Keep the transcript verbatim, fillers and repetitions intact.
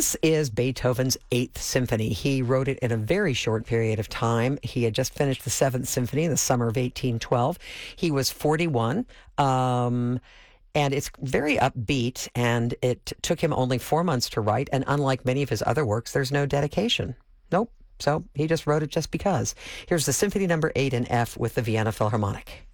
This is Beethoven's Eighth Symphony. He wrote it in a very short period of time. He had just finished the Seventh Symphony in the summer of eighteen twelve. He was forty-one. Um, and it's very upbeat, and it took him only four months to write. And unlike many of his other works, there's no dedication. Nope. So he just wrote it just because. Here's the Symphony Number Eight in F with the Vienna Philharmonic.